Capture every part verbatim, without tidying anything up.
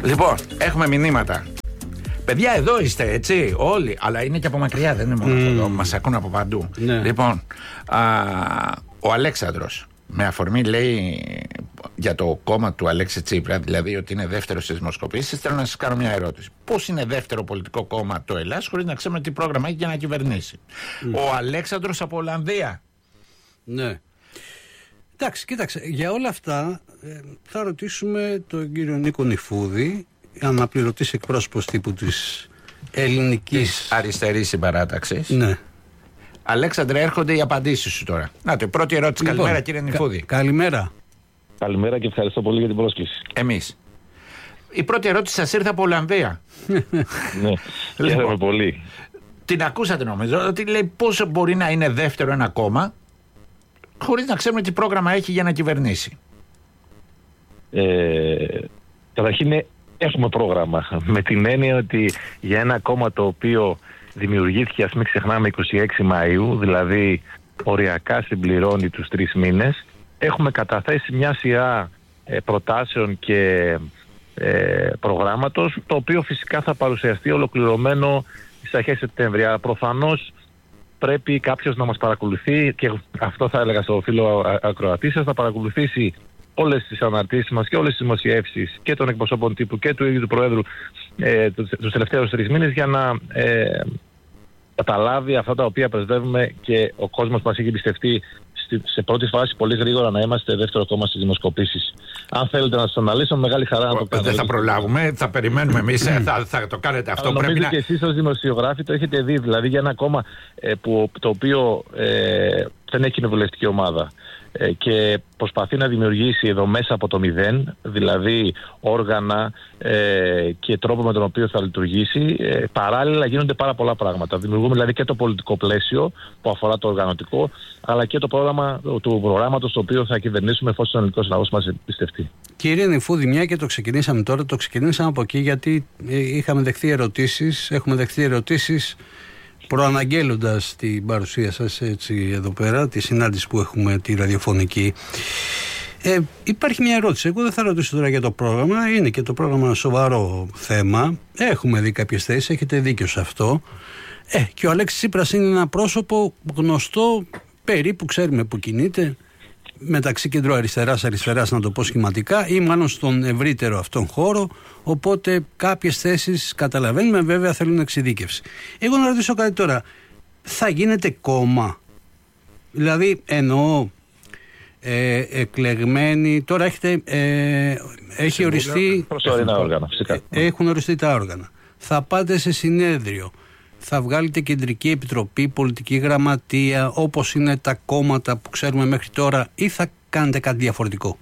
Λοιπόν, έχουμε μηνύματα. Παιδιά, εδώ είστε, έτσι, όλοι. Αλλά είναι και από μακριά, δεν είναι μόνο mm. εδώ. Μας ακούν από παντού. Ναι. Λοιπόν, α, ο Αλέξανδρος, με αφορμή λέει για το κόμμα του Αλέξη Τσίπρα, δηλαδή ότι είναι δεύτερο στις δημοσκοπήσεις, θέλω να σας κάνω μια ερώτηση. Πώς είναι δεύτερο πολιτικό κόμμα το Ελλάς, χωρίς να ξέρουμε τι πρόγραμμα έχει για να κυβερνήσει? Mm. Ο Αλέξανδρος από Ολλανδία. Ναι. Εντάξει, κοίταξε, για όλα αυτά ε, θα ρωτήσουμε τον κύριο Νίκο Νηφούδη, αναπληρωτής εκπρόσωπος τύπου της ελληνικής αριστερής συμπαράταξης. Ναι. Αλέξανδρε, έρχονται οι απαντήσεις σου τώρα. Να το, πρώτη ερώτηση. Λοιπόν, καλημέρα κύριε Νηφούδη. Κα, καλημέρα. Καλημέρα και ευχαριστώ πολύ για την πρόσκληση. Εμείς. Η πρώτη ερώτηση σας ήρθε από Ολλανδία. Ναι, χαίρομαι πολύ. Την ακούσατε νομίζω, ότι λέει πώς μπορεί να είναι δεύτερο ένα κόμμα χωρίς να ξέρουμε τι πρόγραμμα έχει για να κυβερνήσει. Ε, καταρχήν έχουμε πρόγραμμα, με την έννοια ότι για ένα κόμμα το οποίο δημιουργήθηκε, ας μην ξεχνάμε, εικοστή έκτη Μαΐου, δηλαδή οριακά συμπληρώνει τους τρεις μήνες, έχουμε καταθέσει μια σειρά ε, προτάσεων και ε, προγράμματος, το οποίο φυσικά θα παρουσιαστεί ολοκληρωμένο στις αρχές Σεπτέμβρια. Προφανώς πρέπει κάποιος να μας παρακολουθεί, και αυτό θα έλεγα στο φίλο ακροατή σας, να παρακολουθήσει όλες τις αναρτήσεις μας και όλες τις δημοσιεύσεις και των εκπροσώπων τύπου και του ίδιου του Προέδρου ε, τους, τους τελευταίους τρεις μήνες, για να ε, καταλάβει αυτά τα οποία πρεσβεύουμε, και ο κόσμος μας έχει πιστευτεί σε πρώτη φάση πολύ γρήγορα να είμαστε δεύτερο κόμμα στις δημοσκοπήσεις. Αν θέλετε να σας αναλύσω, μεγάλη χαρά να το κάνουμε. Δεν θα προλάβουμε, θα περιμένουμε εμείς, θα, θα το κάνετε αυτό. Νομίζω πρέπει και να... εσείς ως δημοσιογράφοι το έχετε δει, δηλαδή για ένα κόμμα ε, που, το οποίο ε, δεν έχει κοινοβουλευτική ομάδα ε, και προσπαθεί να δημιουργήσει εδώ μέσα από το μηδέν, δηλαδή όργανα ε, και τρόπο με τον οποίο θα λειτουργήσει, ε, παράλληλα γίνονται πάρα πολλά πράγματα. Δημιουργούμε δηλαδή και το πολιτικό πλαίσιο που αφορά το οργανωτικό, αλλά και το πρόγραμμα του προγράμματος το οποίο θα κυβερνήσουμε εφόσον ο ελληνικός λαός μας εμπιστευτεί. Κύριε Νηφούδη, μια και το ξεκινήσαμε τώρα, το ξεκινήσαμε από εκεί γιατί είχαμε δεχθεί ερωτήσεις, έχουμε δεχθεί ερωτήσεις προαναγγέλλοντας την παρουσία σας έτσι εδώ πέρα, τη συνάντηση που έχουμε τη ραδιοφωνική. Ε, υπάρχει μια ερώτηση. Εγώ δεν θα ρωτήσω τώρα για το πρόγραμμα. Είναι και το πρόγραμμα ένα σοβαρό θέμα. Έχουμε δει κάποιες θέσεις, έχετε δίκιο σε αυτό. Ε, και ο Αλέξης Τσίπρας είναι ένα πρόσωπο γνωστό, περίπου ξέρουμε που κινείται, μεταξύ κεντροαριστεράς, αριστεράς να το πω σχηματικά, ή μάλλον στον ευρύτερο αυτόν χώρο. Οπότε κάποιες θέσεις καταλαβαίνουμε, βέβαια θέλουν εξειδίκευση. Εγώ να ρωτήσω κάτι τώρα. Θα γίνεται κόμμα? Δηλαδή εννοώ ε, εκλεγμένοι, τώρα έχετε, ε, έχει οριστεί, προσωρινά όργανα, φυσικά. Ε, έχουν οριστεί τα όργανα. Θα πάτε σε συνέδριο, θα βγάλετε κεντρική επιτροπή, πολιτική γραμματεία, όπως είναι τα κόμματα που ξέρουμε μέχρι τώρα, ή θα κάνετε κάτι διαφορετικό?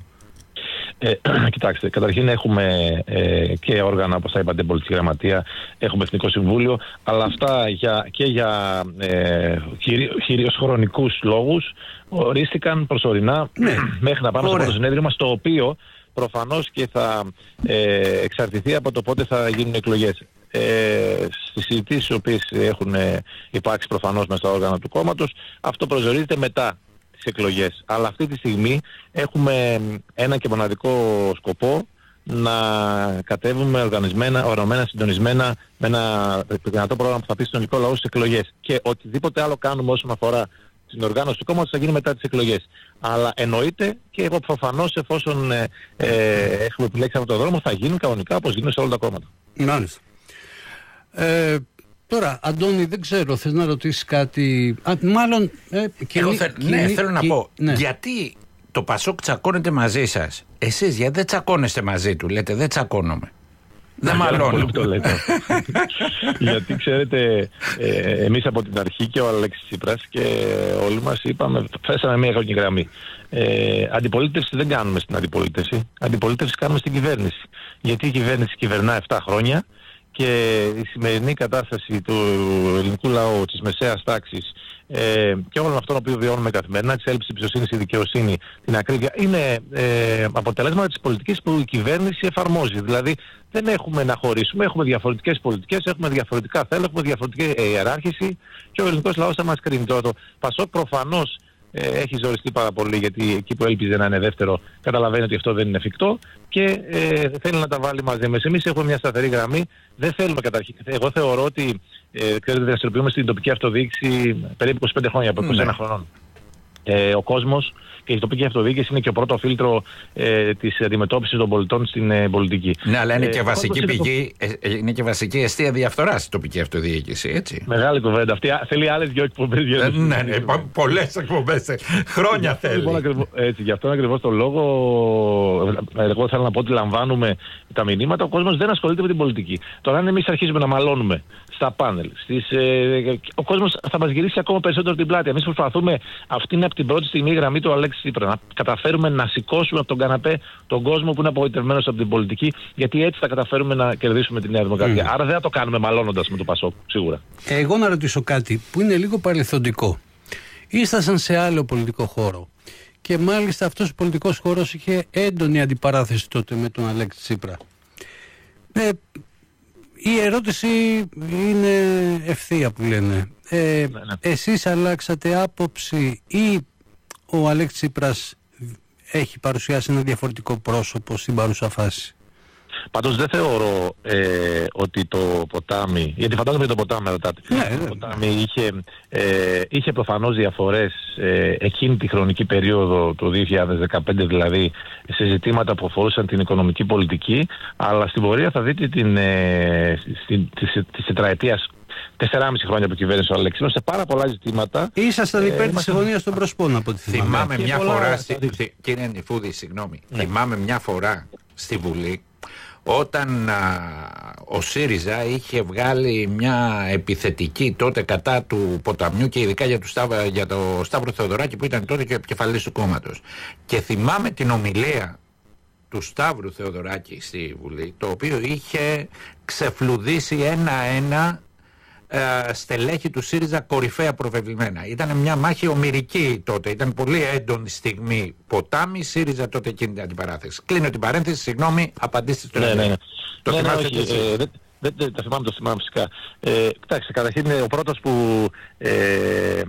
Ε, κοιτάξτε, καταρχήν έχουμε ε, και όργανα, όπως θα είπατε, πολιτική γραμματεία, έχουμε Εθνικό Συμβούλιο, αλλά αυτά για, και για ε, κυρίως χρονικούς λόγους ορίστηκαν προσωρινά, ναι, μέχρι να πάμε Ωραία. στο πρώτο συνέδριο μας, το οποίο προφανώς και θα ε, εξαρτηθεί από το πότε θα γίνουν εκλογές. Ε, στις συζητήσεις οι οποίες έχουν ε, υπάρξει προφανώς μέσα στα όργανα του κόμματος, αυτό προσδιορίζεται μετά τις εκλογές. Αλλά αυτή τη στιγμή έχουμε ένα και μοναδικό σκοπό, να κατέβουμε οργανισμένα, οργανωμένα, συντονισμένα με ένα δυνατό πρόγραμμα που θα πει στον ελληνικό λαό στις εκλογές. Και οτιδήποτε άλλο κάνουμε όσον αφορά την οργάνωση του κόμματος θα γίνει μετά τις εκλογές. Αλλά εννοείται, και εγώ προφανώς, εφόσον ε, ε, έχουμε επιλέξει αυτό το δρόμο, θα γίνουν κανονικά όπως γίνουν σε όλα τα κόμματα. Μάλιστα. Ε, τώρα, Αντώνη, δεν ξέρω, θες να ρωτήσεις κάτι? Α, μάλλον... Ε, Εγώ θε, κοινή, ναι, θέλω να πω, ναι. γιατί το Πασόκ τσακώνεται μαζί σας? Εσείς γιατί δεν τσακώνεστε μαζί του? Λέτε, δεν τσακώνομαι. Δεν μαλώνω. Το λέτε. Γιατί ξέρετε, ε, εμείς από την αρχή, και ο Αλέξης Τσίπρας και όλοι μας είπαμε, θέσαμε μια χρονική γραμμή. Ε, αντιπολίτευση δεν κάνουμε στην αντιπολίτευση. Αντιπολίτευση κάνουμε στην κυβέρνηση. Γιατί η κυβέρνηση κυβερνά επτά χρόνια και η σημερινή κατάσταση του ελληνικού λαού, της μεσαίας τάξης ε, και όλων αυτών που βιώνουμε καθημερινά, της έλλειψης εμπιστοσύνης στη δικαιοσύνη, την ακρίβεια, είναι ε, αποτελέσματα της πολιτικής που η κυβέρνηση εφαρμόζει. Δηλαδή δεν έχουμε να χωρίσουμε, έχουμε διαφορετικές πολιτικές, έχουμε διαφορετικά θέλω, έχουμε διαφορετική ιεράρχηση και ο ελληνικός λαός θα μας κρίνει. Το, το Πασόκ προφανώς ε, έχει ζοριστεί πάρα πολύ, γιατί εκεί που έλπιζε να είναι δεύτερο καταλαβαίνει ότι αυτό δεν είναι εφικτό και ε, θέλει να τα βάλει μαζί μας. Εμείς έχουμε μια σταθερή γραμμή, δεν θέλουμε καταρχήν. Εγώ θεωρώ ότι ε, ξέρετε, δραστηριοποιούμε στην τοπική αυτοδιοίκηση περίπου είκοσι πέντε χρόνια, από είκοσι ένα χρονών. Ε, ο κόσμος και η τοπική αυτοδιοίκηση είναι και ο πρώτο φίλτρο ε, της αντιμετώπισης των πολιτών στην ε, πολιτική. Ναι, αλλά είναι, ε, και βασική πηγή, το... ε, είναι και βασική αιστεία διαφθοράς η τοπική αυτοδιοίκηση, έτσι. Μεγάλη κουβέντα. Αυτή θέλει άλλες δυο εκπομπές. Ε, ναι, ναι, πολλές εκπομπές. Χρόνια θέλει. Λοιπόν, ακριβώς, έτσι, γι' αυτόν ακριβώς τον λόγο, εγώ θέλω να πω ότι λαμβάνουμε τα μηνύματα. Ο κόσμος δεν ασχολείται με την πολιτική. Τώρα, αν εμείς αρχίζουμε να μαλώνουμε στα πάνελ, στις, ε, ο κόσμος θα μας γυρίσει ακόμα περισσότερο την πλάτη. Εμείς προσπαθούμε, αυτή είναι από την πρώτη στιγμή η γραμμή του Αλέξη Τσίπρα, να καταφέρουμε να σηκώσουμε από τον καναπέ τον κόσμο που είναι απογοητευμένος από την πολιτική, γιατί έτσι θα καταφέρουμε να κερδίσουμε τη Νέα Δημοκρατία. Mm. Άρα δεν θα το κάνουμε μαλώνοντας με το Πασόκ, σίγουρα. Εγώ να ρωτήσω κάτι που είναι λίγο παρελθοντικό. Ήσασταν σε άλλο πολιτικό χώρο και μάλιστα αυτός ο πολιτικός χώρος είχε έντονη αντιπαράθεση τότε με τον Αλέξη Τσίπρα. Ε, η ερώτηση είναι ευθεία που λένε. Ε, ναι, ναι. Εσείς αλλάξατε άποψη ή ο Αλέξης Τσίπρας έχει παρουσιάσει ένα διαφορετικό πρόσωπο στην παρούσα φάση? Πάντως δεν θεωρώ ε, ότι το ποτάμι, γιατί φαντάζομαι ότι το ποτάμι ρωτάτε, ναι, το ποτάμι είχε, ε, είχε προφανώς διαφορές ε, εκείνη τη χρονική περίοδο του δύο χιλιάδες δεκαπέντε, δηλαδή σε ζητήματα που αφορούσαν την οικονομική πολιτική, αλλά στην πορεία θα δείτε την, ε, στην, της, της τετραετίας τεσσεράμισι χρόνια που κυβέρνησε ο Αλέξης σε πάρα πολλά ζητήματα. Ήσασταν υπέρ ε, της συμφωνίας των Προσπών, από ό,τι θυμάμαι. Θυμάμαι μια φορά, στη, στη, κύριε Νιφούδη, συγγνώμη, ναι. θυμάμαι μια φορά στη Βουλή όταν α, ο ΣΥΡΙΖΑ είχε βγάλει μια επιθετική τότε κατά του ποταμιού και ειδικά για, του Σταύρο, για το Σταύρο Θεοδωράκη που ήταν τότε και επικεφαλής του κόμματος. Και θυμάμαι την ομιλία του Σταύρου Θεοδωράκη στη Βουλή, το οποίο είχε ξεφλουδίσει ένα-ένα ε, στελέχη του ΣΥΡΙΖΑ κορυφαία προβεβλημένα. Ήταν μια μάχη ομηρική τότε, ήταν πολύ έντονη στιγμή. Ποτάμι, ΣΥΡΙΖΑ τότε εκείνη την αντιπαράθεση. Κλείνω την παρένθεση, συγγνώμη, απαντήστε στο ναι, ναι, ναι. Το ναι, θυμάστε ναι, και εσείς. ε, δεν, δεν, δεν το θυμάμαι, το θυμάμαι φυσικά. Ε, κοιτάξτε, καταρχήν είναι ο πρώτος που ε,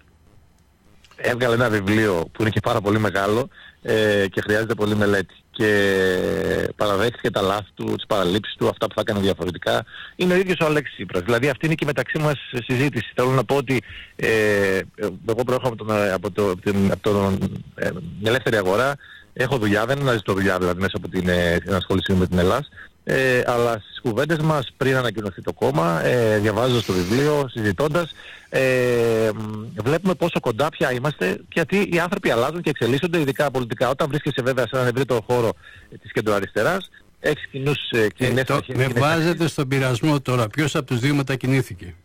έβγαλε ένα βιβλίο που είναι και πάρα πολύ μεγάλο ε, και χρειάζεται πολύ μελέτη. Και παραδέχτηκε τα λάθη του, τις παραλήψεις του, αυτά που θα έκανε διαφορετικά. Είναι ο ίδιος ο Αλέξης Τσίπρας. Δηλαδή αυτή είναι και η μεταξύ μας συζήτηση. Θέλω να πω ότι ε, εγώ προέρχομαι από, τον, από, το, από, την, από τον, ε, την ελεύθερη αγορά. Έχω δουλειά, δεν αναζητώ δουλειά δηλαδή μέσα από την ε, ενασχόλησή μου με την Ελλάδα. Ε, αλλά στις κουβέντες μας πριν ανακοινωθεί το κόμμα, ε, διαβάζοντας το βιβλίο, συζητώντας, ε, βλέπουμε πόσο κοντά πια είμαστε, γιατί οι άνθρωποι αλλάζουν και εξελίσσονται, ειδικά πολιτικά. Όταν βρίσκεσαι βέβαια σε έναν ευρύτερο χώρο ε, της κεντροαριστεράς, έχεις κοινούς ε, κοινές ε, Με βάζετε στον πειρασμό τώρα, ποιος από τους δύο μετακινήθηκε?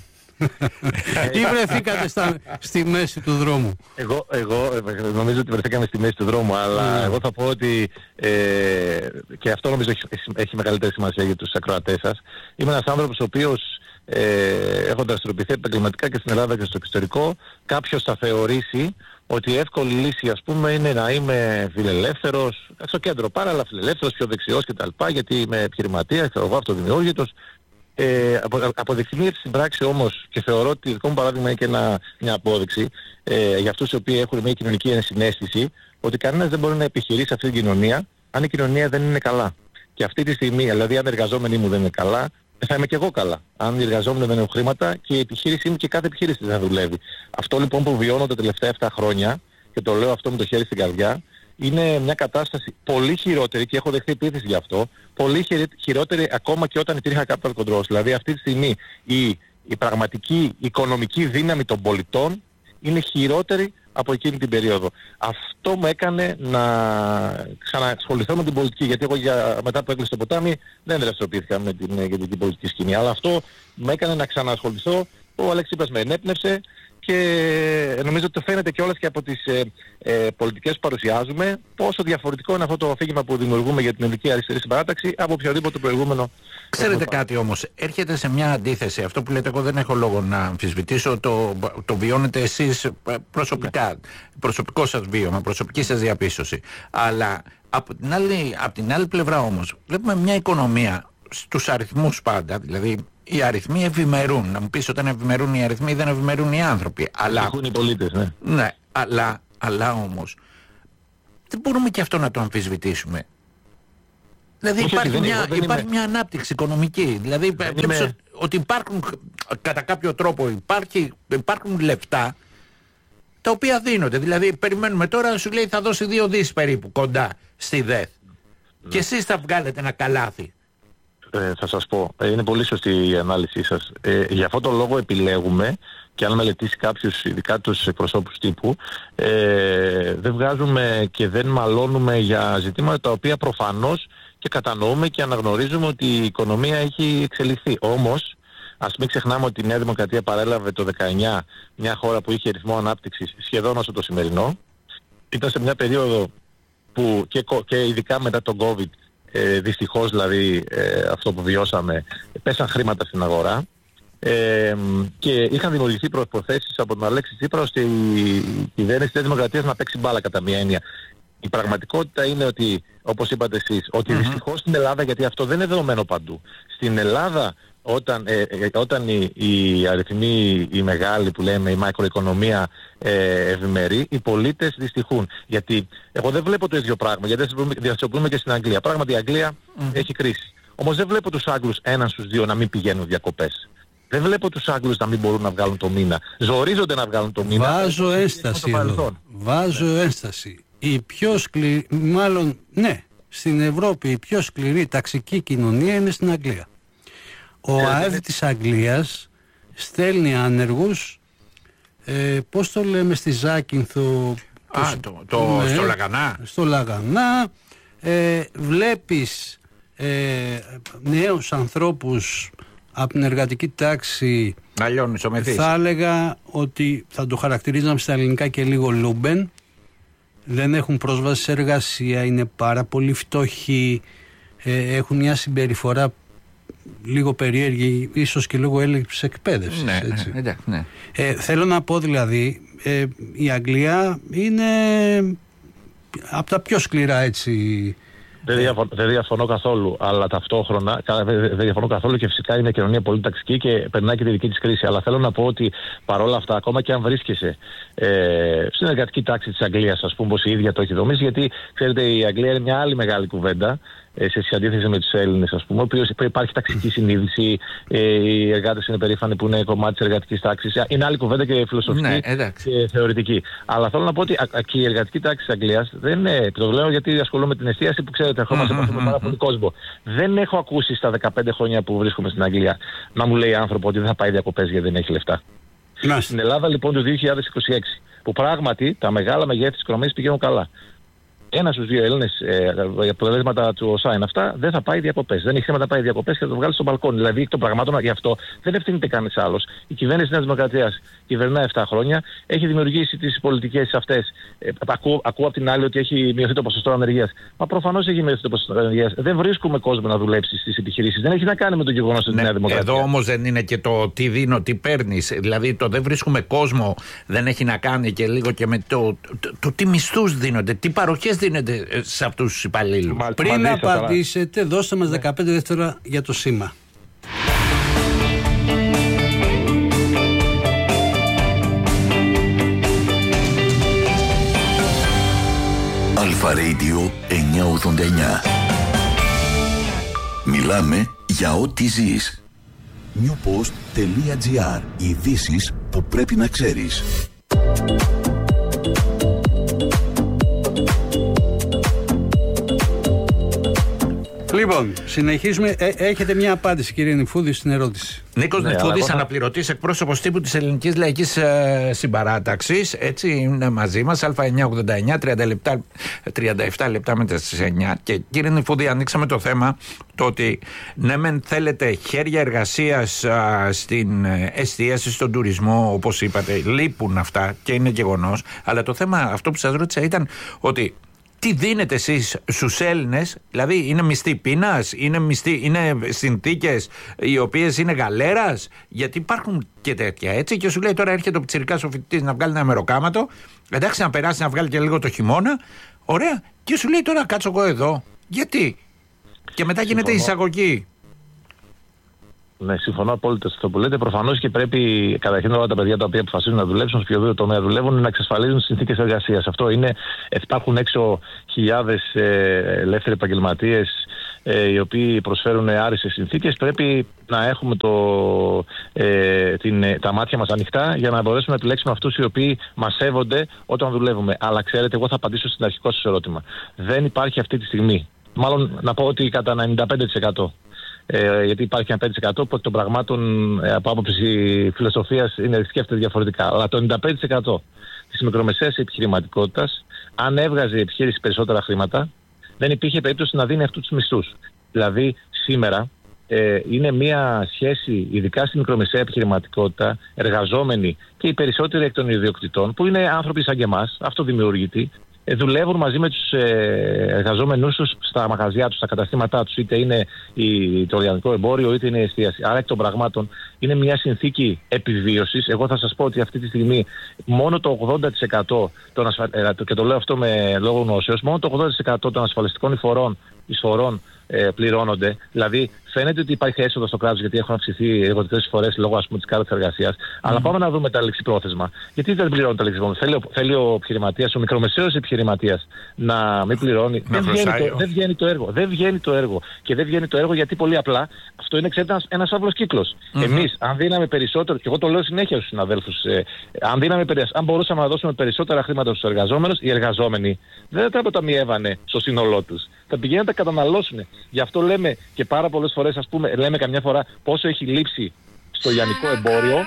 Ή βρεθήκατε στα, στη μέση του δρόμου? Εγώ, εγώ νομίζω ότι βρεθήκαμε στη μέση του δρόμου, αλλά mm. εγώ θα πω ότι ε, και αυτό νομίζω έχει, έχει μεγαλύτερη σημασία για τους ακροατές σας. Είμαι ένας άνθρωπος ο οποίος ε, έχω δραστηριοποιηθεί επαγγελματικά και στην Ελλάδα και στο εξωτερικό. Κάποιος θα θεωρήσει ότι η εύκολη λύση, ας πούμε, είναι να είμαι φιλελεύθερος, στο κέντρο πάρα, αλλά φιλελεύθερος, πιο δεξιός κτλ. Γιατί είμαι επιχειρηματίας, ξέρω εγώ, αυτοδημιούργητος. Ε, απο, αποδεικνύεται στην πράξη όμως, και θεωρώ ότι το δικό μου παράδειγμα είναι και ένα, μια απόδειξη ε, για αυτούς οι οποίοι έχουν μια κοινωνική ενσυναίσθηση, ότι κανένας δεν μπορεί να επιχειρήσει αυτή την κοινωνία αν η κοινωνία δεν είναι καλά. Και αυτή τη στιγμή, δηλαδή αν οι εργαζόμενοι μου δεν είναι καλά, θα είμαι και εγώ καλά. Αν οι εργαζόμενοι δεν έχουν χρήματα και η επιχείρησή μου και κάθε επιχείρηση δεν δουλεύει. Αυτό λοιπόν που βιώνω τα τελευταία επτά χρόνια, και το λέω αυτό με το χέρι στην καρδιά, είναι μια κατάσταση πολύ χειρότερη, και έχω δεχθεί επίθεση γι' αυτό, πολύ χειρότερη ακόμα και όταν υπήρχαν capital controls. Δηλαδή αυτή τη στιγμή η, η πραγματική οικονομική δύναμη των πολιτών είναι χειρότερη από εκείνη την περίοδο. Αυτό με έκανε να ξανασχοληθώ με την πολιτική, γιατί εγώ για, μετά που έκλεισε το ποτάμι δεν δραστηριοποιήθηκα με την γενική πολιτική σκηνή. Αλλά αυτό με έκανε να ξανασχοληθώ. Ο Αλέξης Τσίπρας με ενέπνευσε και νομίζω ότι το φαίνεται κιόλας και από τις ε, ε, πολιτικές που παρουσιάζουμε, πόσο διαφορετικό είναι αυτό το αφήγημα που δημιουργούμε για την ελληνική αριστερή συμπαράταξη από οποιοδήποτε προηγούμενο. Ξέρετε κάτι όμως, έρχεται σε μια αντίθεση. Αυτό που λέτε, εγώ δεν έχω λόγο να αμφισβητήσω, το, το βιώνετε εσείς προσωπικά, ναι. Προσωπικό σας βίωμα, προσωπική σας διαπίστωση. Αλλά από την άλλη, από την άλλη πλευρά όμως βλέπουμε μια οικονομία στους αριθμούς πάντα, δηλαδή οι αριθμοί ευημερούν. Να μου πεις, όταν ευημερούν οι αριθμοί δεν ευημερούν οι άνθρωποι. Αλλά έχουν οι πολίτες, ναι. Ναι, Αλλά, αλλά όμως δεν μπορούμε και αυτό να το αμφισβητήσουμε. Δηλαδή Όχι, υπάρχει, δεν μια, είμαι, υπάρχει είμαι. μια ανάπτυξη οικονομική. Δηλαδή βλέπεις είμαι. ότι υπάρχουν, κατά κάποιο τρόπο υπάρχει, υπάρχουν λεφτά τα οποία δίνονται. Δηλαδή περιμένουμε τώρα, σου λέει θα δώσει δύο δις περίπου κοντά στη ΔΕΘ. Ναι. Και εσείς θα βγάλετε ένα καλάθι. Ε, θα σας πω, ε, είναι πολύ σωστή η ανάλυση σας. Ε, για αυτόν τον λόγο επιλέγουμε, και αν μελετήσει κάποιους, ειδικά τους εκπροσώπους τύπου, ε, δεν βγάζουμε και δεν μαλώνουμε για ζητήματα τα οποία προφανώς και κατανοούμε και αναγνωρίζουμε ότι η οικονομία έχει εξελιχθεί. Όμως, ας μην ξεχνάμε ότι η Νέα Δημοκρατία παρέλαβε το δεκαεννιά μια χώρα που είχε ρυθμό ανάπτυξης σχεδόν όσο το σημερινό. Ήταν σε μια περίοδο που και, και ειδικά μετά τον COVID, ε, δυστυχώς δηλαδή ε, αυτό που βιώσαμε, πέσαν χρήματα στην αγορά. Ε, και είχαν δημιουργηθεί προϋποθέσεις από τον Αλέξη Τσίπρα ώστε η κυβέρνηση της Δημοκρατίας να παίξει μπάλα κατά μία έννοια. Η πραγματικότητα είναι ότι, όπως είπατε εσείς, ότι mm-hmm. δυστυχώς στην Ελλάδα, γιατί αυτό δεν είναι δεδομένο παντού, στην Ελλάδα όταν, ε, ε, όταν οι, οι αριθμοί, οι μεγάλοι που λέμε, η μακροοικονομία ε, ευημερεί, οι πολίτες δυστυχούν. Γιατί εγώ δεν βλέπω το ίδιο πράγμα, γιατί διαστροπούμε και στην Αγγλία. Πράγματι η Αγγλία mm-hmm. έχει κρίση. Όμως δεν βλέπω τους Άγγλους έναν στους δύο να μην πηγαίνουν διακοπές. Δεν βλέπω τους Άγγλους να μην μπορούν να βγάλουν το μήνα. Ζορίζονται να βγάλουν το μήνα. Βάζω ένσταση εδώ. Βάζω ένσταση. Η πιο σκληρή, μάλλον, ναι, στην Ευρώπη η πιο σκληρή ταξική κοινωνία είναι στην Αγγλία. Ο ΑΕΔ της Αγγλίας στέλνει άνεργους, ε, πώς το λέμε, στη Ζάκυνθο. Α, το, το, ναι, στο Λαγανά. Στο Λαγανά. Ε, βλέπεις ε, νέους ανθρώπους από την εργατική τάξη, να λιώνουν στο μεθύσι. Θα έλεγα ότι θα το χαρακτηρίζαμε στα ελληνικά και λίγο λούμπεν. Δεν έχουν πρόσβαση σε εργασία, είναι πάρα πολύ φτωχοί, ε, έχουν μια συμπεριφορά λίγο περίεργη, ίσως και λόγω έλλειψης εκπαίδευσης. Ναι, έτσι. Ναι, ναι. Ε, θέλω να πω δηλαδή, ε, η Αγγλία είναι από τα πιο σκληρά, έτσι. Δεν διαφωνώ, δεν διαφωνώ καθόλου, αλλά ταυτόχρονα δεν διαφωνώ καθόλου και φυσικά είναι κοινωνία πολύ ταξική και περνάει και τη δική της κρίση. Αλλά θέλω να πω ότι παρόλα αυτά, ακόμα και αν βρίσκεσαι ε, στην εργατική τάξη της Αγγλίας, ας πούμε, πως η ίδια το έχει δομήσει, γιατί ξέρετε, η Αγγλία είναι μια άλλη μεγάλη κουβέντα. Σε αντίθεση με τους Έλληνες, ας πούμε, ο οποίος υπάρχει ταξική συνείδηση, ε, οι εργάτες είναι περήφανοι που είναι κομμάτι της εργατικής τάξης. Είναι άλλη κουβέντα και φιλοσοφική, ναι, και θεωρητική. Αλλά θέλω να πω ότι α, α, και η εργατική τάξη της Αγγλίας δεν είναι, το λέω γιατί ασχολούμαι με την εστίαση που ξέρετε, ερχόμαστε mm-hmm, mm-hmm. πάρα πολύ κόσμο. Δεν έχω ακούσει στα δεκαπέντε χρόνια που βρίσκομαι στην Αγγλία να μου λέει άνθρωπο ότι δεν θα πάει διακοπές γιατί δεν έχει λεφτά. Nice. Στην Ελλάδα λοιπόν το δύο χιλιάδες είκοσι έξι, που πράγματι τα μεγάλα μεγέθη της οικονομίας πηγαίνουν καλά. Ένας στους δύο Έλληνες, ε, αποτελέσματα του ΟΣΑ είναι αυτά, δεν θα πάει διακοπές. Δεν έχει θέμα να πάει διακοπές και θα το βγάλει στο μπαλκόνι. Δηλαδή εκ των πραγμάτων γι' αυτό δεν ευθύνεται κανείς άλλος. Η κυβέρνηση της Νέας Δημοκρατίας κυβερνά επτά χρόνια, έχει δημιουργήσει τις πολιτικές αυτές. Ε, ακούω, ακούω από την άλλη ότι έχει μειωθεί το ποσοστό ανεργίας. Μα προφανώς έχει μειωθεί το ποσοστό ανεργίας. Δεν βρίσκουμε κόσμο να δουλέψει στις επιχειρήσεις. Δεν έχει να κάνει με το γεγονός ότι ναι, η Νέα Δημοκρατία. Εδώ όμως δεν είναι και το τι δίνω, τι παίρνεις. Δηλαδή το δεν βρίσκουμε κόσμο δεν έχει να κάνει και λίγο και με το, το, το, το τι μισθούς δίνονται, τι παροχές δίνονται σε αυτούς τους υπαλλήλους. Πριν απαντήσετε, δώστε μας δεκαπέντε δεύτερα για το σήμα. Αλφα Radio εννιακόσια ογδόντα εννιά. Μιλάμε για ό,τι ζεις. newpost.gr. Ειδήσεις που πρέπει να ξέρεις. Λοιπόν, συνεχίζουμε. Ε, έχετε μια απάντηση, κύριε Νηφούδη, στην ερώτηση. Νίκος ναι, Νηφούδης, θα... αναπληρωτής εκπρόσωπος τύπου της Ελληνικής Λαϊκής ε, Συμπαράταξης. Έτσι είναι μαζί μας. Α εννιακόσια ογδόντα εννιά, τριάντα επτά λεπτά μετά στις εννιά. Και κύριε Νηφούδη, ανοίξαμε το θέμα το ότι ναι, μεν θέλετε χέρια εργασίας α, στην εστίαση, στον τουρισμό, όπως είπατε, λείπουν αυτά και είναι γεγονός. Αλλά το θέμα αυτό που σας ρώτησα ήταν ότι. Τι δίνετε εσείς στους Έλληνες, δηλαδή είναι μισθή πείνας, είναι, μισθή, είναι συνθήκες οι οποίες είναι γαλέρας, γιατί υπάρχουν και τέτοια, έτσι, και σου λέει τώρα έρχεται ο πιτσιρικάς ο φοιτητής να βγάλει ένα μεροκάματο, εντάξει να περάσει να βγάλει και λίγο το χειμώνα, ωραία, και σου λέει τώρα κάτσω εγώ εδώ, γιατί, και μετά γίνεται η εισαγωγή. Ναι, συμφωνώ απόλυτα σε αυτό που λέτε. Προφανώς και πρέπει καταρχήν όλα τα παιδιά τα οποία αποφασίζουν να δουλέψουν, σε οποιοδήποτε τομέα δουλεύουν, να εξασφαλίζουν συνθήκες εργασίας. Αυτό είναι. Υπάρχουν έξω χιλιάδες ε, ελεύθεροι επαγγελματίες ε, οι οποίοι προσφέρουν άριστες συνθήκες. Πρέπει να έχουμε το, ε, την, τα μάτια μας ανοιχτά για να μπορέσουμε να επιλέξουμε αυτούς οι οποίοι μας σέβονται όταν δουλεύουμε. Αλλά ξέρετε, εγώ θα απαντήσω στην αρχικό σας ερώτημα. Δεν υπάρχει αυτή τη στιγμή. Μάλλον να πω ότι κατά ενενήντα πέντε τοις εκατό. Ε, γιατί υπάρχει ένα πέντε τοις εκατό που εκ των πραγμάτων ε, από άποψη φιλοσοφίας είναι, σκέφτεται διαφορετικά. Αλλά το ενενήντα πέντε τοις εκατό της μικρομεσαίας επιχειρηματικότητας, αν έβγαζε η επιχείρηση περισσότερα χρήματα, δεν υπήρχε περίπτωση να δίνει αυτούς τους μισθούς. Δηλαδή σήμερα ε, είναι μια σχέση, ειδικά στη μικρομεσαία επιχειρηματικότητα, εργαζόμενοι και οι περισσότεροι εκ των ιδιοκτητών, που είναι άνθρωποι σαν και εμάς, αυτοδημιούργητοι, δουλεύουν μαζί με τους εργαζόμενους τους στα μαγαζιά τους, στα καταστήματά τους, είτε είναι το λιανικό εμπόριο, είτε είναι η εστίαση. Άρα εκ των πραγμάτων είναι μια συνθήκη επιβίωσης. Εγώ θα σας πω ότι αυτή τη στιγμή μόνο το ογδόντα τοις εκατό των ασφα... και το λέω αυτό με λόγο γνώσεως, μόνο το ογδόντα τοις εκατό των ασφαλιστικών εισφορών, εισφορών ε, πληρώνονται. Δηλαδή φαίνεται ότι υπάρχει έσοδο στο κράτος γιατί έχουν αυξηθεί οι εργοδοτικές εισφορές λόγω, ας πούμε, της κάρτας εργασίας. Mm. Αλλά πάμε να δούμε τα λεξιπρόθεσμα. Γιατί δεν πληρώνουν τα λεξιπρόθεσμα. Θέλει, θέλει ο επιχειρηματίας, ο μικρομεσαίος επιχειρηματίας να μην πληρώνει. Να δεν, βγαίνει το, δεν βγαίνει το έργο. Δεν βγαίνει το έργο. Και δεν βγαίνει το έργο γιατί πολύ απλά αυτό είναι, ξέρετε, ένας φαύλος κύκλος. Mm-hmm. Εμείς, αν δίναμε περισσότερο, και εγώ το λέω συνέχεια στους συναδέλφους, ε, αν, δίναμε, αν μπορούσαμε να δώσουμε περισσότερα χρήματα στους εργαζόμενους, οι εργαζόμενοι δεν θα τα αποταμιεύανε στο σύνολό τους. Θα πηγαίνουν να τα καταναλώσουν. Γι' αυτό λέμε και πάρα πολλές φορές, ας πούμε, λέμε καμιά φορά πόσο έχει λείψει στο λιανικό εμπόριο.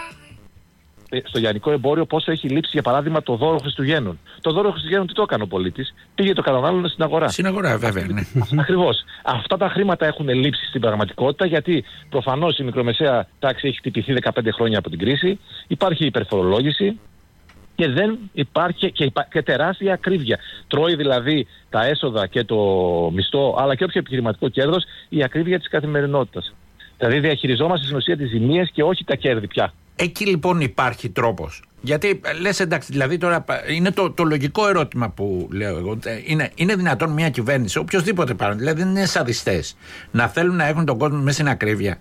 Στο λιανικό εμπόριο, πόσο έχει λείψει, για παράδειγμα, το δώρο Χριστουγέννων. Το δώρο Χριστουγέννων τι το έκανε ο πολίτης? Πήγε το κατανάλωνε στην αγορά. Στην αγορά, βέβαια. Ναι. Ακριβώς. Αυτά τα χρήματα έχουν λείψει στην πραγματικότητα, γιατί προφανώς η μικρομεσαία τάξη έχει χτυπηθεί δεκαπέντε χρόνια από την κρίση, υπάρχει υπερφορολόγηση και δεν υπάρχει και, υπά... και τεράστια ακρίβεια. Τρώει δηλαδή τα έσοδα και το μισθό, αλλά και όποιο επιχειρηματικό κέρδος, η ακρίβεια της καθημερινότητας. Δηλαδή διαχειριζόμαστε στην ουσία τις ζημίες και όχι τα κέρδη πια. Εκεί λοιπόν υπάρχει τρόπος. Γιατί λες, εντάξει, δηλαδή τώρα είναι το, το λογικό ερώτημα που λέω εγώ. Είναι, είναι δυνατόν μια κυβέρνηση, οποιοδήποτε πάνω, δηλαδή δεν είναι σαδιστές, να θέλουν να έχουν τον κόσμο μέσα στην ακρίβεια?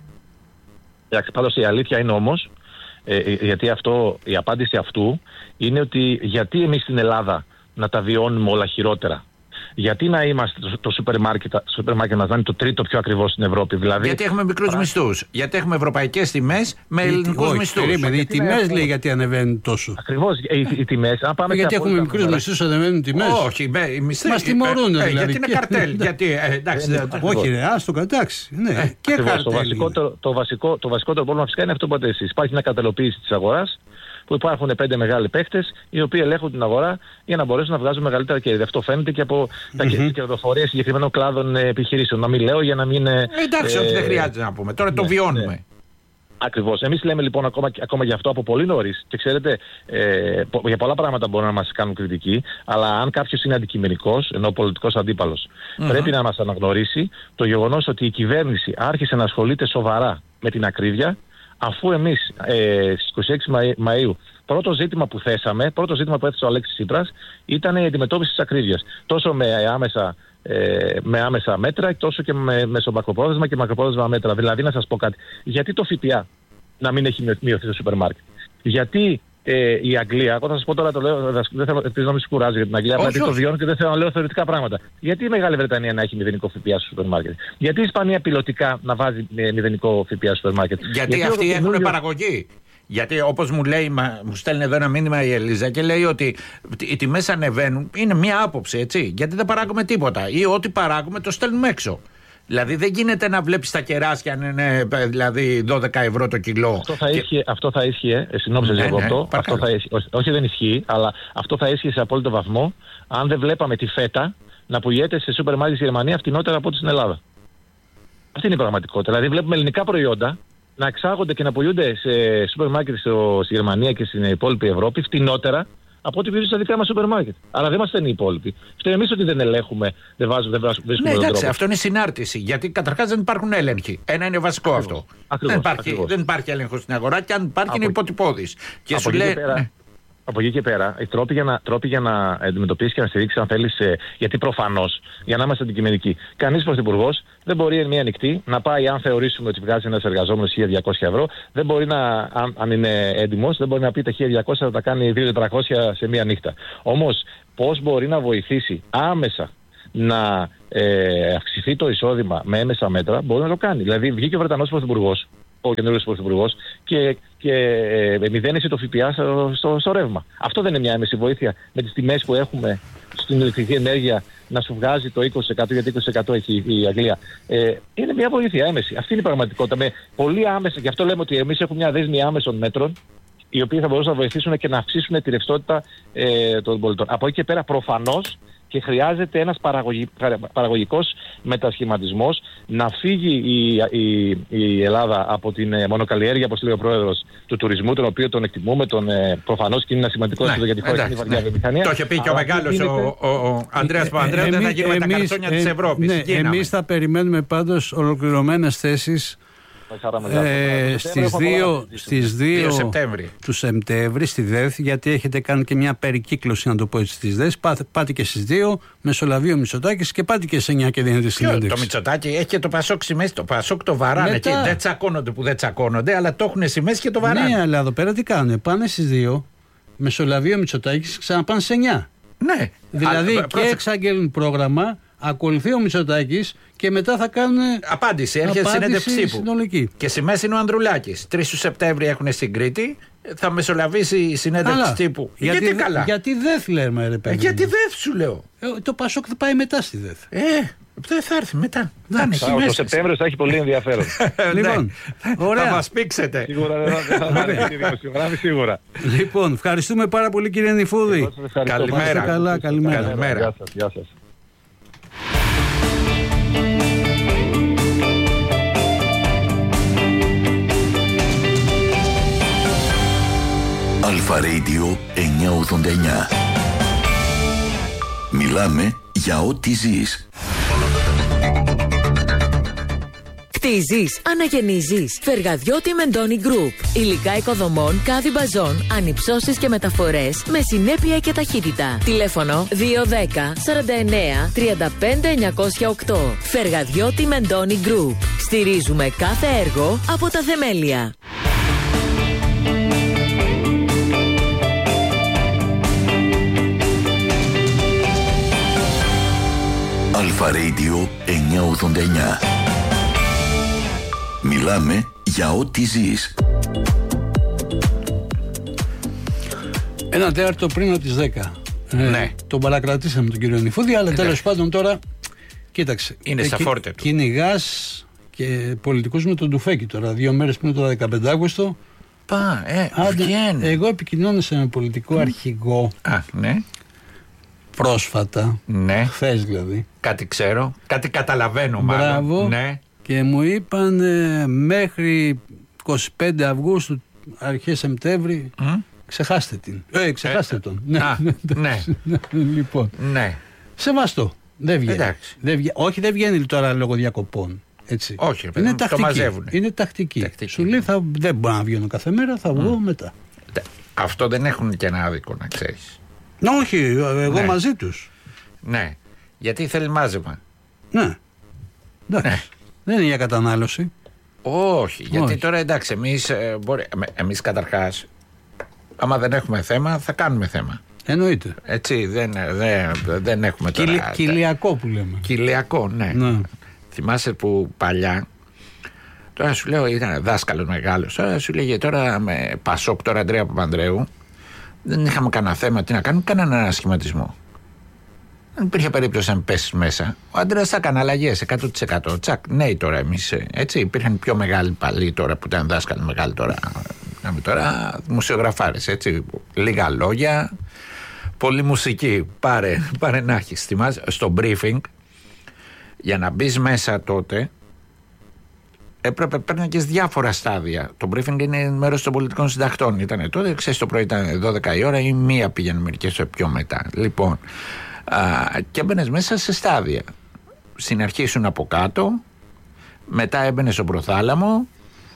Εντάξει, πάντως η αλήθεια είναι όμως, ε, γιατί αυτό, η απάντηση αυτού είναι ότι γιατί εμείς στην Ελλάδα να τα βιώνουμε όλα χειρότερα? Γιατί να είμαστε το, το σούπερ μάρκετ, το σούπερ μάρκετ μας να είναι το τρίτο πιο ακριβό στην Ευρώπη? Δηλαδή, γιατί έχουμε μικρούς παρά... μισθούς. Γιατί έχουμε ευρωπαϊκές τιμές με ελληνικούς μισθούς. Περίμενε, οι τιμές έχουμε... λέει γιατί ανεβαίνουν τόσο. Ακριβώς, οι, οι τιμές. Αν πάμε γιατί έχουμε μικρούς μισθούς, ανεβαίνουν τιμές. Όχι, οι μισθοί μας τιμωρούν. Ε, δηλαδή. Γιατί είναι καρτέλ. γιατί, ε, εντάξει, ε, όχι, ρε, άστο κατάξει. Ναι, ε, και ακριβώς, το, βασικότερο, το, βασικό, το βασικότερο πρόβλημα φυσικά είναι αυτό που είπατε εσείς. Υπάρχει μια κατελοποίηση της αγοράς, που υπάρχουν πέντε μεγάλοι παίχτες οι οποίοι ελέγχουν την αγορά για να μπορέσουν να βγάζουν μεγαλύτερα κέρδη. Αυτό φαίνεται και από mm-hmm. τα κερδοφορίες συγκεκριμένων κλάδων επιχειρήσεων. Να μην λέω για να μην. Ε, εντάξει, ότι ε, δεν χρειάζεται να πούμε. Τώρα ναι, το βιώνουμε. Ναι. Ακριβώς. Εμείς λέμε λοιπόν ακόμα, ακόμα για αυτό από πολύ νωρίς. Και ξέρετε, ε, για πολλά πράγματα μπορούν να μας κάνουν κριτική, αλλά αν κάποιος είναι αντικειμενικός, ενώ ο πολιτικός αντίπαλος, mm-hmm. πρέπει να μας αναγνωρίσει το γεγονός ότι η κυβέρνηση άρχισε να ασχολείται σοβαρά με την ακρίβεια, αφού εμείς ε, στις είκοσι έξι Μαΐου πρώτο ζήτημα που θέσαμε, πρώτο ζήτημα που έθεσε ο Αλέξης Τσίπρας ήταν η αντιμετώπιση της ακρίβειας. Τόσο με άμεσα, ε, με άμεσα μέτρα, τόσο και με μεσομακροπρόθεσμα και μακροπρόθεσμα μέτρα. Δηλαδή, να σας πω κάτι. Γιατί το ΦΠΑ να μην έχει μειωθεί στο σούπερ μάρκετ? Γιατί ε, η Αγγλία, εγώ θα σας πω τώρα, το λέω, δεν θέλω να μην κουράζει για την Αγγλία, γιατί το βιώνω και δεν θέλω να λέω θεωρητικά πράγματα. Γιατί η Μεγάλη Βρετανία να έχει μηδενικό ΦΠΑ στο σούπερ μάρκετ? Γιατί η Ισπανία πιλωτικά να βάζει μηδενικό ΦΠΑ στο σούπερ μάρκετ? Γιατί, γιατί αυτοί έχουν παραγωγή. Γιατί όπως μου λέει, μου στέλνει εδώ ένα μήνυμα η Ελίζα και λέει ότι οι τιμές ανεβαίνουν, είναι μία άποψη, έτσι. Γιατί δεν παράγουμε τίποτα ή ό,τι παράγουμε το στέλνουμε έξω. Δηλαδή δεν γίνεται να βλέπεις τα κεράσια αν είναι δηλαδή δώδεκα ευρώ το κιλό. Αυτό θα, και... ίσχυε, αυτό θα ίσχυε, συνόψε ναι, ναι, αυτό, αυτό θα ίσχυε, όχι, όχι δεν ισχύει, αλλά αυτό θα ίσχυε σε απόλυτο βαθμό αν δεν βλέπαμε τη φέτα να πουλιέται σε σούπερ μάρκετ στη Γερμανία φτηνότερα από ό,τι στην Ελλάδα. Αυτή είναι η πραγματικότητα. Δηλαδή βλέπουμε ελληνικά προϊόντα να εξάγονται και να πουλούνται σε σούπερ μάρκετ στη Γερμανία και στην υπόλοιπη Ευρώπη φτηνότερα από ό,τι πήρε στα δικά μας σούπερ μάρκετ. Αλλά δεν μας στέλνει οι υπόλοιποι. Φταίει εμείς ότι δεν ελέγχουμε, δεν βάζουμε, δεν βρίσκουμε. Ναι, εντάξει, αυτό είναι συνάρτηση. Γιατί καταρχάς δεν υπάρχουν έλεγχοι. Ένα είναι βασικό ακριβώς, αυτό. Ακριβώς, δεν, υπάρχει, δεν υπάρχει έλεγχος στην αγορά και αν υπάρχει από, είναι υποτυπώδης. Και σου λέει. Πέρα, ναι. Από εκεί και πέρα, οι τρόποι για να, τρόποι για να αντιμετωπίσει και να στηρίξει, αν θέλει, γιατί προφανώς, για να είμαστε αντικειμενικοί, κανείς πρωθυπουργός δεν μπορεί εν μία νυχτή να πάει, αν θεωρήσουμε ότι βγάζει ένας εργαζόμενος χίλια διακόσια ευρώ, δεν μπορεί να, αν, αν είναι έντιμος, δεν μπορεί να πει τα χίλια διακόσια θα τα κάνει δύο χιλιάδες τετρακόσια σε μία νύχτα. Όμως, πώς μπορεί να βοηθήσει άμεσα να ε, αυξηθεί το εισόδημα με έμεσα μέτρα, μπορεί να το κάνει. Δηλαδή, βγήκε ο Βρετανός πρωθυπουργός, ο καινούργιος πρωθυπουργός, και, και ε, μηδένισε το ΦΠΑ στο, στο, στο ρεύμα. Αυτό δεν είναι μια έμεση βοήθεια με τις τιμές που έχουμε στην ηλεκτρική ενέργεια να σου βγάζει το είκοσι τοις εκατό, γιατί είκοσι τοις εκατό έχει η Αγγλία. Ε, είναι μια βοήθεια έμεση. Αυτή είναι η πραγματικότητα. Με πολύ άμεσα, γι' αυτό λέμε ότι εμείς έχουμε μια δέσμη άμεσων μέτρων, οι οποίοι θα μπορούσαν να βοηθήσουν και να αυξήσουν τη ρευστότητα ε, των πολιτών. Από εκεί και πέρα, προφανώς, και χρειάζεται ένας παραγωγι... παραγωγικός μετασχηματισμός, να φύγει η, η, η Ελλάδα από την μονοκαλλιέργεια, όπως λέει ο πρόεδρος, του τουρισμού, τον οποίο τον εκτιμούμε, τον, προφανώς και είναι ένα σημαντικό έσοδο για τη χώρα, είναι η βαριά βιομηχανία. Το είχε πει και ο μεγάλος ο, ο, ο Ανδρέας Παπανδρέου, δεν θα γίνουμε τα καρτόνια της Ευρώπης. Ναι, εμείς θα περιμένουμε πάντως ολοκληρωμένες θέσεις. Ε, στις δύο, στις δύο του Σεπτέμβρη στη ΔΕΘ, γιατί έχετε κάνει και μια περικύκλωση, να το πω έτσι, στις ΔΕΘ. Πάτε, πάτε και στις δύο, Μεσολαβεί ο Μητσοτάκης, και πάτε και σε εννιά και δίνετε συνέντευξη. Το Μητσοτάκη έχει και το Πασόκ σημαίσει. Το Πασόκ το βαράνε. Μετά... εκεί. Δεν τσακώνονται που δεν τσακώνονται, αλλά το έχουν σημαίσει και το βαράνε. Ναι, αλλά εδώ πέρα τι κάνουν. Πάνε στις δύο, Μεσολαβεί ο Μητσοτάκης, ξαναπάνε σε εννιά. Ναι. Δηλαδή α, και εξαγγέλνουν πρόγραμμα, ακολουθεί ο Μητσοτάκης και μετά θα κάνουν απάντηση. Έρχεται συνέντευξη συνολική. Και σημαίσει είναι ο Ανδρουλάκης. τρεις του Σεπτέμβρη έχουν στην Κρήτη. Θα μεσολαβήσει η συνέντευξη τύπου. Γιατί, γιατί καλά. Γιατί ΔΕΘ λέμε, ρε παιδί. Ε, γιατί ΔΕΘ σου λέω. Ε, το Πασόκ θα πάει μετά στη ΔΕΘ. Ε, δεν θα έρθει μετά. Ο Σεπτέμβριος θα έχει πολύ ενδιαφέρον. Λοιπόν, θα μας πήξετε. Σίγουρα δεν θα αρέσει η δημοσιογράφη, σίγουρα. Λοιπόν, ευχαριστούμε πάρα πολύ, κύριε Νηφούδη. Καλημέρα. Καλά, καλημέρα. Γεια σας. Αλφα Radio εννιακόσια ογδόντα εννιά. Μιλάμε για ό,τι ζεις. Κτίζεις, αναγεννίζεις. Φεργαδιώτη Μεντώνη Group. Υλικά οικοδομών, κάδι μπαζών, ανυψώσεις και μεταφορές με συνέπεια και ταχύτητα. Τηλέφωνο δύο ένα μηδέν σαράντα εννέα τριάντα πέντε εννιακόσια οκτώ. Φεργαδιώτη Μεντώνη Group. Στηρίζουμε κάθε έργο από τα θεμέλια. Αλφα Radio εννιακόσια ογδόντα εννιά. Μιλάμε για ό,τι ζεις. Ένα τέταρτο πριν από τις δέκα. Ναι. Ε, τον παρακρατήσαμε τον κύριο Νηφούδη, αλλά τέλος πάντων τώρα, κοίταξε. Είναι ε, στα φόρτε του. Κυνηγάς και πολιτικούς με τον Τουφέκη τώρα, δύο μέρες πριν το δεκαπέντε Αύγουστο. Πα, ε, Άντε, βγαίνει. εγώ επικοινώνησα με πολιτικό mm. αρχηγό. Α, ναι. Πρόσφατα. Ναι. Χθες δηλαδή. Κάτι ξέρω, κάτι καταλαβαίνω μάλλον. Μπράβο. Ναι. Και μου είπαν ε, μέχρι είκοσι πέντε Αυγούστου, αρχές Σεπτέμβρη, mm? ξεχάστε την. Ε, ξεχάστε ε, τον. Ναι. Α, ναι. Λοιπόν. Ναι. Σεβαστό. Δεν βγαίνει. Δεν βγαίνει. Όχι, δεν βγαίνει τώρα λόγω διακοπών. Έτσι. Όχι, είναι το τακτική. μαζεύουν. Είναι τακτική. τακτική. Σου λέει θα, δεν μπορώ να βγαίνω κάθε μέρα, θα βγω mm. μετά. Αυτό δεν έχουν και ένα άδικο, να ξέρεις. Όχι, εγώ ναι. μαζί τους. Ναι. Γιατί θέλει μάζεμα. Ναι. Εντάξει. Ναι. Δεν είναι για κατανάλωση. Όχι, γιατί Όχι. τώρα εντάξει, εμείς, ε, μπορεί, εμείς καταρχάς, άμα δεν έχουμε θέμα, θα κάνουμε θέμα. Εννοείται. Έτσι, δεν, δεν, δεν έχουμε τώρα. Κυλι, κοιλιακό που λέμε. Κοιλιακό, ναι. ναι. Θυμάσαι που παλιά, τώρα σου λέω, ήταν δάσκαλος μεγάλος, τώρα σου λέγε τώρα με Πασόκ, τώρα Ανδρέα Παπανδρέου, δεν είχαμε κανένα θέμα, τι να κάνουμε, κανέναν ανασχηματισμό. Δεν υπήρχε περίπτωση να πέσει μέσα. Ο Αντρέας θα έκανε αλλαγές εκατό τοις εκατό. Τσακ, νέοι τώρα εμείς. Έτσι, υπήρχαν πιο μεγάλοι παλιοί τώρα που ήταν δάσκαλοι, μεγάλοι τώρα. Τώρα μουσιογραφάρες, έτσι. Λίγα λόγια, πολύ μουσική. Πάρε, πάρε να έχεις. Θυμάσαι, στο briefing, για να μπει μέσα τότε, έπρεπε παίρνει και διάφορα στάδια. Το briefing είναι μέρος των πολιτικών συντακτών. Ήταν τότε, ξέρεις, το πρωί ήταν δώδεκα η ώρα ή μία πήγαινε μερικές πιο μετά. Λοιπόν. Α, και έμπαινες μέσα σε στάδια. Στην αρχή ήσουν από κάτω, μετά έμπαινες στον προθάλαμο,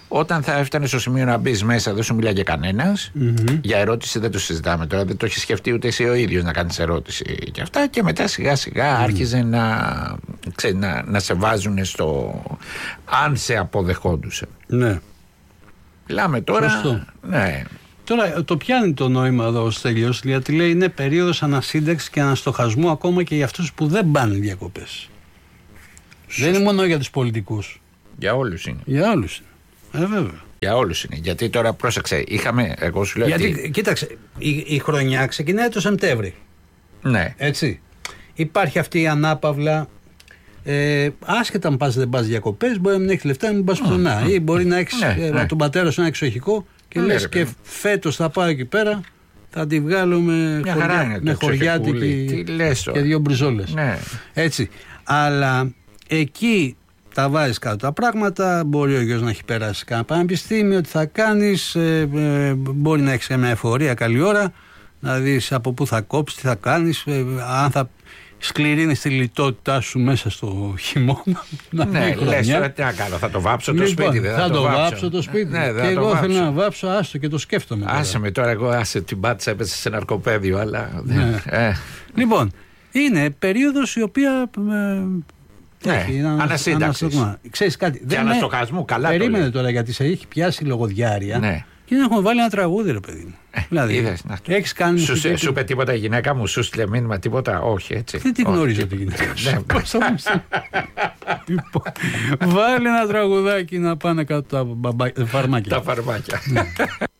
Όταν θα έφτανε στο σημείο να μπει μέσα, δεν σου μιλάει κανένας. Mm-hmm. Για ερώτηση δεν το συζητάμε τώρα. Δεν το έχει σκεφτεί ούτε εσύ ο ίδιος να κάνεις ερώτηση και αυτά. Και μετά σιγά σιγά mm. άρχιζε να, ξέρει, να, να σε βάζουν στο. Αν σε αποδεχόντουσε. Ναι. Μιλάμε τώρα. Σωστό. Ναι. Τώρα το πιάνει το νόημα εδώ ο Στέλιος, γιατί λέει είναι περίοδος ανασύνταξης και αναστοχασμού ακόμα και για αυτούς που δεν πάνε διακοπές. Δεν είναι μόνο για τους πολιτικούς. Για όλους είναι. Για όλους είναι. Ε, βέβαια. Για όλους είναι. Γιατί τώρα πρόσεξε, είχαμε. Εγώ σου λέω. Γιατί, ότι... κοίταξε, η, η χρονιά ξεκινάει το Σεπτέμβρη. Ναι. Έτσι. Υπάρχει αυτή η ανάπαυλα. Ε, άσχετα αν πας δεν πας διακοπές, μπορεί να μην έχεις λεφτά να μην πας πουθενά. Mm. Ή μπορεί να έχεις ναι, ε, ναι. τον πατέρα σου ένα εξοχικό και ναι, λες ρε, και παιδί. Φέτος θα πάω εκεί πέρα. Θα τη βγάλω με, χωριά, με χωριάτικη και δύο μπριζόλες. Ναι. Έτσι. Αλλά εκεί τα βάζεις κάτω τα πράγματα. Μπορεί ο γιος να έχει περάσει κανένα πανεπιστήμιο, τι θα κάνεις. Ε, ε, μπορεί να έχεις μια εφορία καλή ώρα, να δεις από πού θα κόψεις, τι θα κάνεις, ε, αν θα σκληρύνεις τη λιτότητά σου μέσα στο χειμώνα. Ναι, λες τώρα τι να κάνω, θα το βάψω το λοιπόν, σπίτι. Δεν θα, θα το βάψω. βάψω το σπίτι. Ναι, και εγώ θέλω να βάψω, άστο και το σκέφτομαι. Άσε τώρα. με τώρα, εγώ άσε την πάτησα, έπεσε σε ναρκοπαίδιο, αλλά. Ναι. Ε. Λοιπόν, είναι περίοδος η οποία. Ε, ναι, ανασύνταξης. Ξέρεις κάτι. Και αναστοχασμού, καλά. Περίμενε το τώρα γιατί σε έχει πιάσει λογοδιάρεια. Ναι. Και να έχουμε βάλει ένα τραγούδι, ρε παιδί μου. Ε, δηλαδή, είδες, να, έχεις κάνει. Σου, σου, σου είπε τίποτα η γυναίκα μου, σου στείλε μήνυμα τίποτα, όχι έτσι. Δεν τη γνωρίζω τη γυναίκα σου. Λοιπόν, βάλει ένα τραγουδάκι να πάνε κάτω τα φαρμάκια. Τα φαρμάκια.